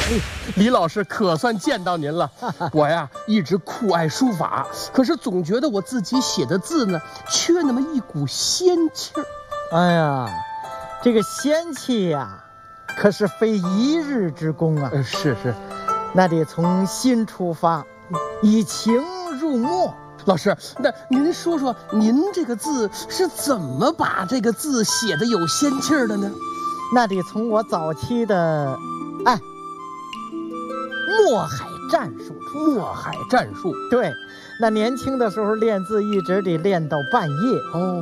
李老师可算见到您了。我呀一直酷爱书法，可是总觉得我自己写的字呢，缺那么一股仙气儿。 哎呀，这个仙气呀，可是非一日之功啊。 是， 那得从心出发，以情入墨。 老师，那您说说，您这个字是怎么把这个字写得有仙气儿的呢？ 那得从我早期的，墨海战术出。 墨海战术， 对，那年轻的时候练字一直得练到半夜。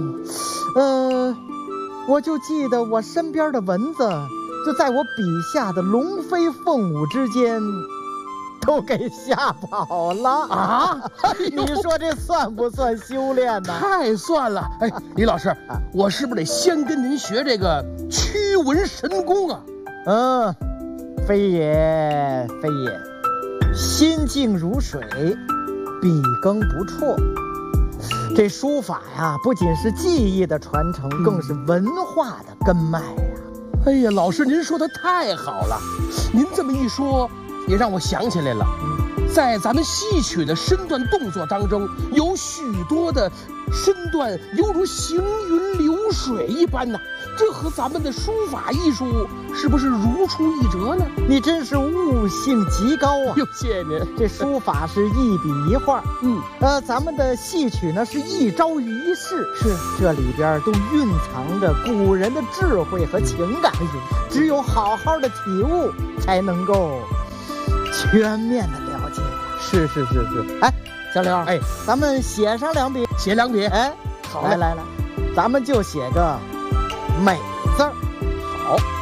我就记得我身边的蚊子就在我笔下的龙飞凤舞之间都给吓跑了啊！ 你说这算不算修炼呢？ 太算了！李老师，我是不是得先跟您学这个驱蚊神功啊？ 非也，心静如水，笔耕不辍。这书法呀，不仅是技艺的传承，更是文化的根脉呀。 哎呀，老师您说的太好了，您这么一说也让我想起来了，在咱们戏曲的身段动作当中，有许多的身段犹如行云流水一般呢，这和咱们的书法艺术是不是如出一辙呢？ 你真是悟性极高啊！ 谢谢您。 这书法是一笔一画，咱们的戏曲呢是一招一式， 是这里边都蕴藏着古人的智慧和情感，只有好好的体悟，才能够全面的了解。 是。 小刘，咱们写上两笔， 写两笔。 好，来，咱们就写个美字儿。 好。